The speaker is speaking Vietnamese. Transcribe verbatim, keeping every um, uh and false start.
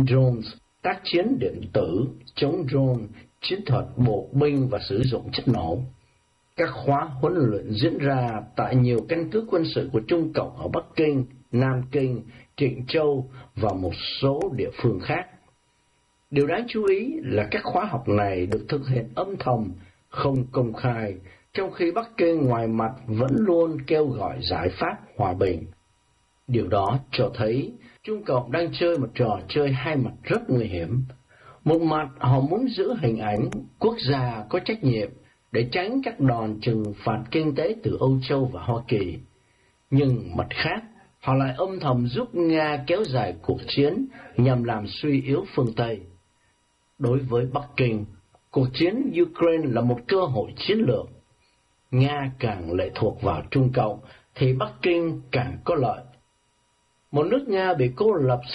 drones, tác chiến điện tử, chống drone, chiến thuật bộ binh và sử dụng chất nổ. Các khóa huấn luyện diễn ra tại nhiều căn cứ quân sự của Trung Cộng ở Bắc Kinh, Nam Kinh, Trịnh Châu và một số địa phương khác. Điều đáng chú ý là các khóa học này được thực hiện âm thầm, không công khai, trong khi Bắc Kinh ngoài mặt vẫn luôn kêu gọi giải pháp hòa bình. Điều đó cho thấy Trung Cộng đang chơi một trò chơi hai mặt rất nguy hiểm. Một mặt họ muốn giữ hình ảnh quốc gia có trách nhiệm để tránh các đòn trừng phạt kinh tế từ Âu Châu và Hoa Kỳ. Nhưng mặt khác, họ lại âm thầm giúp Nga kéo dài cuộc chiến nhằm làm suy yếu phương Tây. Đối với Bắc Kinh, cuộc chiến Ukraine là một cơ hội chiến lược. Nga càng lệ thuộc vào Trung Cộng thì Bắc Kinh càng có lợi. Một nước Nga bị cô lập